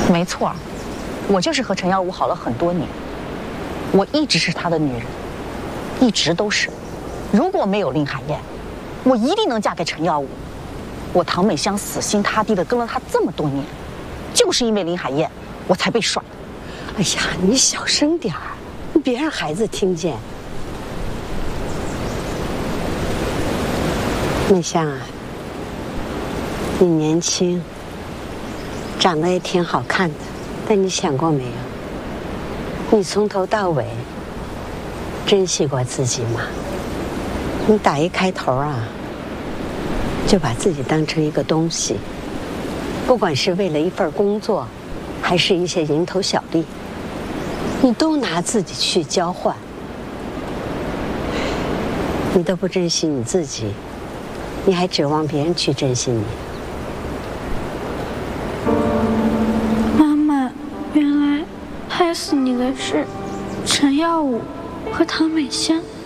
没错，我就是和陈耀武好了很多年，我一直是他的女人，一直都是。如果没有林海燕，我一定能嫁给陈耀武。我唐美香死心塌地的跟了他这么多年，就是因为林海燕，我才被甩。 哎呀，你小声点儿，别让孩子听见。美香啊，你年轻，长得也挺好看的，但你想过没有？你从头到尾珍惜过自己吗？你打一开头啊，就把自己当成一个东西，不管是为了一份工作，还是一些蝇头小利，你都拿自己去交换，你都不珍惜你自己，你还指望别人去珍惜你？ 妈妈，原来害死你的是陈耀武和唐美香。